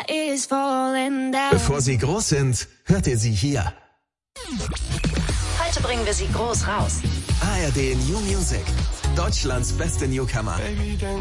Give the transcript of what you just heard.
is falling down. Bevor sie groß sind, hört ihr sie hier. Heute bringen wir sie groß raus. ARD New Music. Deutschlands beste Newcomer.